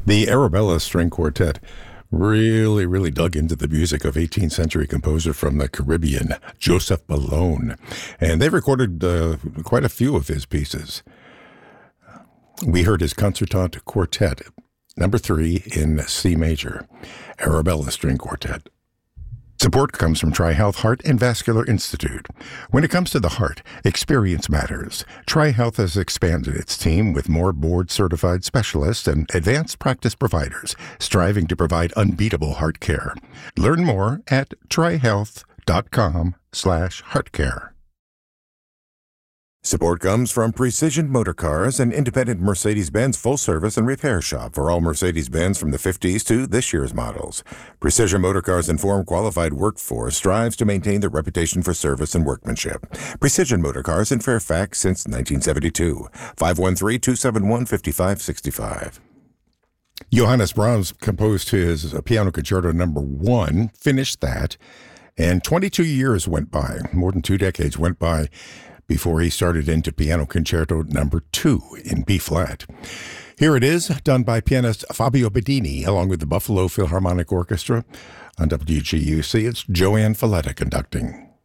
The Arabella String Quartet really dug into the music of 18th century composer from the Caribbean, Joseph Bellone. And they recorded quite a few of his pieces. We heard his Concertante Quartet, number 3 in C major, Arabella String Quartet. Support comes from TriHealth Heart and Vascular Institute. When it comes to the heart, experience matters. TriHealth has expanded its team with more board-certified specialists and advanced practice providers, striving to provide unbeatable heart care. Learn more at trihealth.com/heartcare. Support comes from Precision Motor Cars, an independent Mercedes-Benz full-service and repair shop for all Mercedes-Benz from the 50s to this year's models. Precision Motor Cars' informed, qualified workforce strives to maintain their reputation for service and workmanship. Precision Motor Cars in Fairfax since 1972. 513-271-5565. Johannes Brahms composed his Piano Concerto number 1, finished that, and 22 years went by, more than 2 decades went by, before he started into Piano Concerto number 2 in B-flat. Here it is, done by pianist Fabio Bedini, along with the Buffalo Philharmonic Orchestra. On WGUC, it's Joanne Falletta conducting.